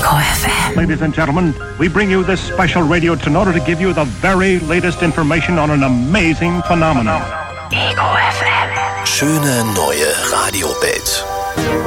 Ego FM. Ladies and gentlemen, we bring you this special radio in order to give you the very latest information on an amazing phenomenon. Ego FM. Schöne neue Radiowelt.